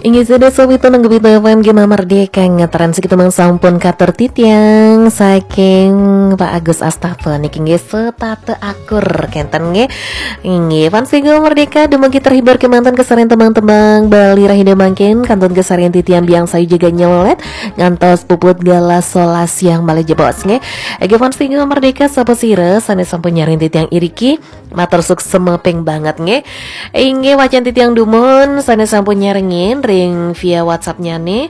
Inggih sudah sobito nanggepi telepon gema merdeka ngeteran segitu mang sampun kater titiang saking Pak Agus Astafa niki nggih setate akur kenten nggih. Inggih fansi gema merdeka dumugi terhibur kemanten kesarian teman-teman Bali rahida mangkin kantun kesarian titiang biang sayu juga nyelet ngantos puput gala solas yang balik jebos nggih. Inggih fansi gema merdeka sapa sire sanes sampun nyaring titiang iriki matur suksema peng banget nggih. Inggih wacan titiang dumun sanes sampun nyaringin ring via WhatsAppnya nih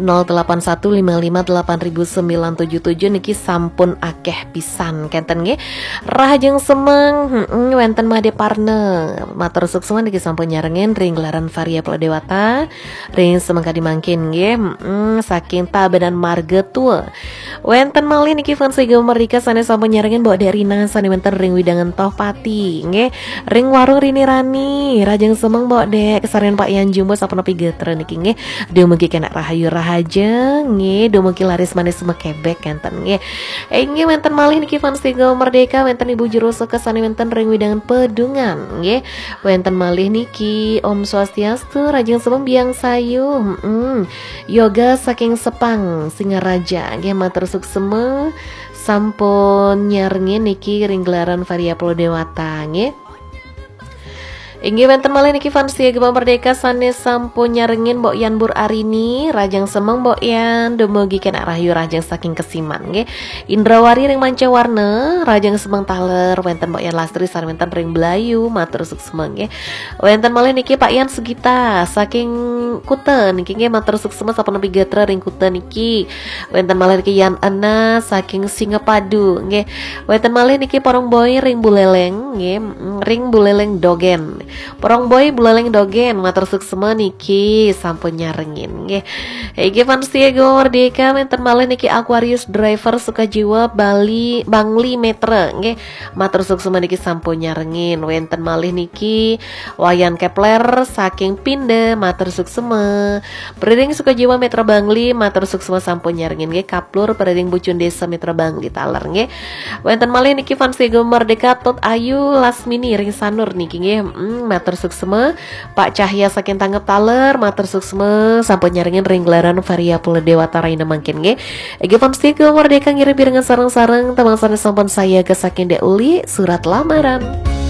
0815580977 niki sampun akeh pisan kenten nggih. Rahajeng semeng wenten made parne matur suksema niki sampun nyaringin ring gelaran variabel dewata ring semengka dimangkin nggih saking tabanan marga tua wenten malih niki fansi merdeka sanes sampun nyaringin bawa derina sane wenten ring widangan tohpati nggih ring warung rini rani rajeng semeng bawa dek kesarian Pak Yan Jumbo sampun nepi geter niki nggih dumugi kena rahayu rahaja nggih dumugi laris manis mekebek kenten nggih. Nggih wenten malih niki fansi merdeka wenten Ibu Juru Sekesane wenten ring widangan pedungan nggih wenten malih niki Om Swastiastu rajeng semeng biang sayu yoga saking Sepang Singaraja nggih matur suksema sampun nyarengin niki ring gelaran variabel dewata nggih. Inggih wenten malih niki fansi gema merdeka sanes sampun nyarengin Mbok Yan Bur Arini rajang semeng Mbok Yan dumugi kena rahayu rajang saking Kesiman nggih. Indrawari ring manca warna rajang semeng taler wenten Mbok Yan Lastri sareng wenten ring Belayu matur suksema nggih. Wenten malih niki Pak Yan Sugita saking Kute niki nggih matur suksema sampun nepi getra ring Kute niki. Wenten malih niki Yan Ana saking Singapadu nggih. Wenten malih niki Porong Boy ring Buleleng nggih ring Buleleng Dogen. Porong Boy Buleleng Dogen matur suksema niki sampun nyarengin nggih. Iki fansi go merdeka wenten malih niki Aquarius Driver Sukajiwa Bali Bangli Metre nggih matur suksema niki sampun nyarengin. Wenten malih niki Wayan Kepler saking Pinde matur suksema. Periring Sukajiwa Metre Bangli matur suksema sampun nyarengin nggih. Kaplur periring Bucun Desa Metre Bangli taler nggih. Wenten malih niki fansi go merdeka Tot Ayu Lasmini ring Sanur niki nggih matur suksema. Pak Cahya saking Tanggep taler matur suksema sampun nyaringin ring gelaran variabel dewata raina mangkin nggih. Egi fansi ke merdeka ngirim piringan sareng-sareng temang sanes sampun saya ke saking Dek Uli surat lamaran.